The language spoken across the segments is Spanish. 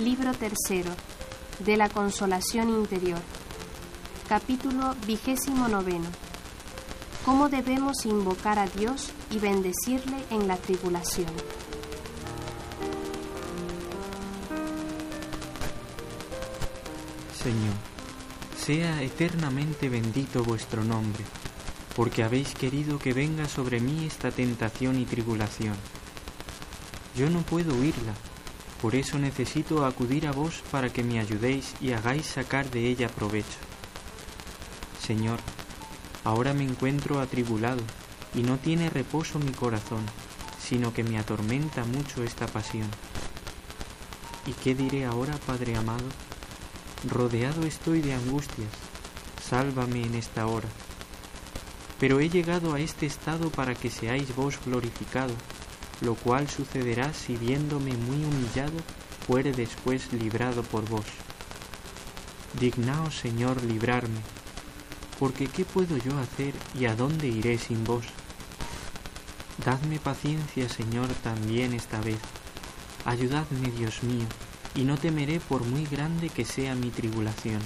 Libro tercero, de la Consolación Interior. Capítulo 29. ¿Cómo debemos invocar a Dios y bendecirle en la tribulación? Señor, sea eternamente bendito vuestro nombre, porque habéis querido que venga sobre mí esta tentación y tribulación. Yo no puedo huirla, por eso necesito acudir a vos para que me ayudéis y hagáis sacar de ella provecho. Señor, ahora me encuentro atribulado y no tiene reposo mi corazón, sino que me atormenta mucho esta pasión. ¿Y qué diré ahora, Padre amado? Rodeado estoy de angustias, sálvame en esta hora. Pero he llegado a este estado para que seáis vos glorificado, lo cual sucederá si viéndome muy humillado, fuere después librado por vos. Dignaos, Señor, librarme, porque ¿qué puedo yo hacer y a dónde iré sin vos? Dadme paciencia, Señor, también esta vez. Ayudadme, Dios mío, y no temeré por muy grande que sea mi tribulación.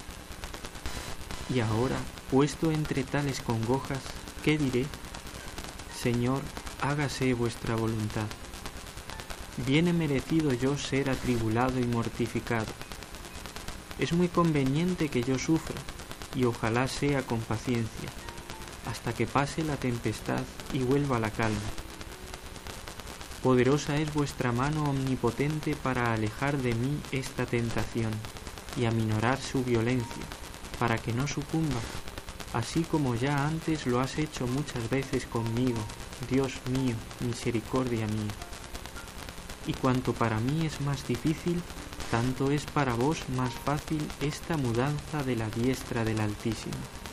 Y ahora, puesto entre tales congojas, ¿qué diré? Señor, hágase vuestra voluntad. Bien he merecido yo ser atribulado y mortificado. Es muy conveniente que yo sufra, y ojalá sea con paciencia, hasta que pase la tempestad y vuelva la calma. Poderosa es vuestra mano omnipotente para alejar de mí esta tentación y aminorar su violencia, para que no sucumba, así como ya antes lo has hecho muchas veces conmigo, Dios mío, misericordia mía. Y cuanto para mí es más difícil, tanto es para vos más fácil esta mudanza de la diestra del Altísimo.